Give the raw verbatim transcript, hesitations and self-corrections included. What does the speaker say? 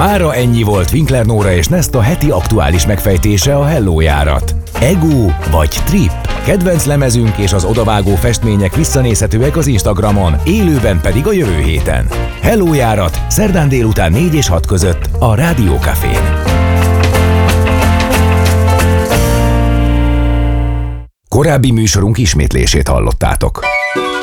Mára ennyi volt Winkler Nóra és Nesta heti aktuális megfejtése a Hello járat. Ego vagy Trip? Kedvenc lemezünk és az odavágó festmények visszanézhetőek az Instagramon, élőben pedig a jövő héten. Hello járat, szerdán délután négy és hat között a Rádió Cafén. Korábbi műsorunk ismétlését hallottátok.